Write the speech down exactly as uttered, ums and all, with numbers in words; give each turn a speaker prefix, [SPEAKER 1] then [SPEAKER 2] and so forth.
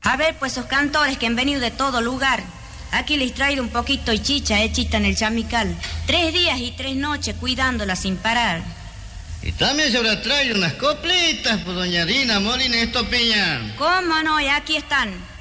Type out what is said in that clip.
[SPEAKER 1] A ver, pues esos cantores que han venido de todo lugar. Aquí les traigo un poquito de chicha hechita en el chamical. Tres días y tres noches cuidándola sin parar.
[SPEAKER 2] Y también se habrá traído unas coplitas, pues doña Dina Molina Estopiña.
[SPEAKER 1] ¿Cómo no? Y aquí están.